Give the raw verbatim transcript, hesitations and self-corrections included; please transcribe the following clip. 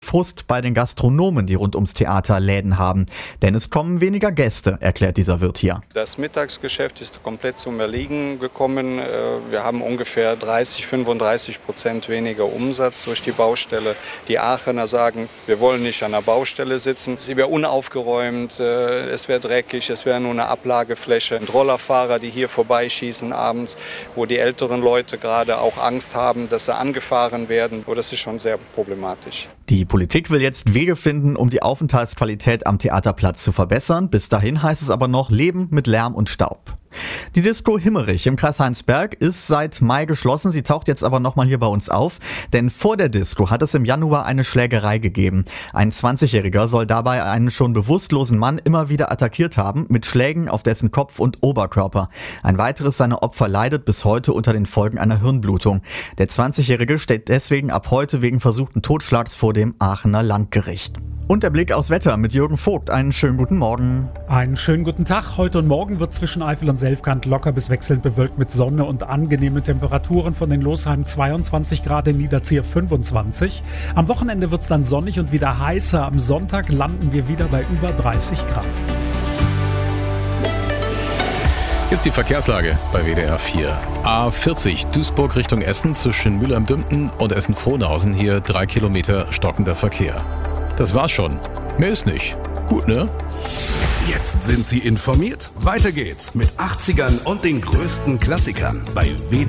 Frust bei den Gastronomen, die rund ums Theater Läden haben. Denn es kommen weniger Gäste, erklärt dieser Wirt hier. Das Mittagsgeschäft ist komplett zum Erliegen gekommen. Wir haben ungefähr dreißig, fünfunddreißig Prozent weniger Umsatz durch die Baustelle. Die Aachener sagen, wir wollen nicht an der Baustelle sitzen. Sie wäre unaufgeräumt, es wäre dreckig, es wäre nur eine Ablagefläche. Und Rollerfahrer, die hier vorbeischießen abends, wo die älteren Leute gerade auch Angst haben, dass sie angefahren werden. Oh, das ist schon sehr problematisch. Die Politik will jetzt Wege finden, um die Aufenthaltsqualität am Theaterplatz zu verbessern. Bis dahin heißt es aber noch Leben mit Lärm und Staub. Die Disco Himmerich im Kreis Heinsberg ist seit Mai geschlossen. Sie taucht jetzt aber nochmal hier bei uns auf. Denn vor der Disco hat es im Januar eine Schlägerei gegeben. Ein zwanzigjähriger soll dabei einen schon bewusstlosen Mann immer wieder attackiert haben, mit Schlägen auf dessen Kopf und Oberkörper. Ein weiteres seiner Opfer leidet bis heute unter den Folgen einer Hirnblutung. Der zwanzigjährige steht deswegen ab heute wegen versuchten Totschlags vor dem Aachener Landgericht. Und der Blick aufs Wetter mit Jürgen Vogt. Einen schönen guten Morgen. Einen schönen guten Tag. Heute und morgen wird zwischen Eifel und Selfkant locker bis wechselnd bewölkt mit Sonne und angenehme Temperaturen von den Losheim zweiundzwanzig Grad, in Niederzier fünfundzwanzig. Am Wochenende wird es dann sonnig und wieder heißer. Am Sonntag landen wir wieder bei über dreißig Grad. Jetzt die Verkehrslage bei W D R vier. A vierzig Duisburg Richtung Essen zwischen Mülheim-Dümpen und Essen-Frohnhausen. Hier drei Kilometer stockender Verkehr. Das war's schon. Mehr ist nicht. Gut, ne? Jetzt sind Sie informiert. Weiter geht's mit achtzigern und den größten Klassikern bei W D R.